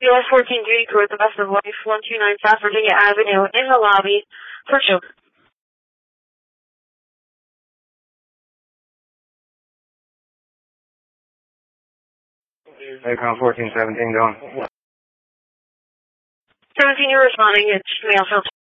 US 14 duty crew at the Best of Life, 129 South Virginia Avenue, in the lobby for children. Icon 1417 going. 17, you're responding. It's male filter.